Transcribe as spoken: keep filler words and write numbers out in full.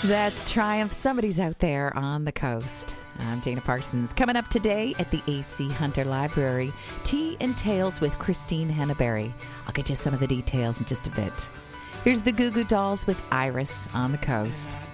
That's Triumph. Somebody's out there on the coast. I'm Dana Parsons. Coming up today at the A C Hunter Library, Tea and Tales with Christine Henneberry. I'll get you some of the details in just a bit. Here's the Goo Goo Dolls with Iris on the coast.